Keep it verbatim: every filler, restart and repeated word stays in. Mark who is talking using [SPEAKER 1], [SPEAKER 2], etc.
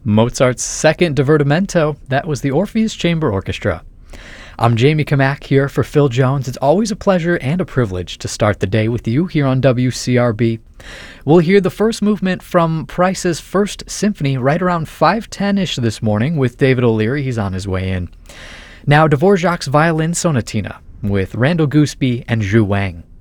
[SPEAKER 1] Mozart's second Divertimento, that was the Orpheus Chamber Orchestra. I'm Jamie Kamak here for Phil Jones. It's always a pleasure and a privilege to start the day with you here on W C R B. We'll hear the first movement from Price's First Symphony right around five ten-ish this morning with David O'Leary. He's on his way in. Now, Dvorak's Violin Sonatina with Randall Gooseby and Zhu Wang.